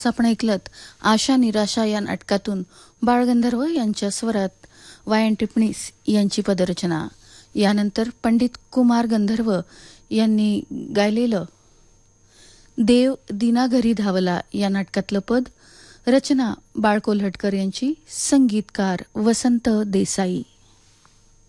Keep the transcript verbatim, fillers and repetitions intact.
आपण ऐकलत आशा निराशा या नाटकातून बाळगंधर्व यांच्या स्वरात वायन टिपणीस यांची पदरचना. यानंतर पंडित कुमार गंधर्व यांनी गायलेलं देव दिना घरी धावला या नाटकातलं पद. रचना बाळ कोल्हटकर यांची, संगीतकार वसंत देसाई.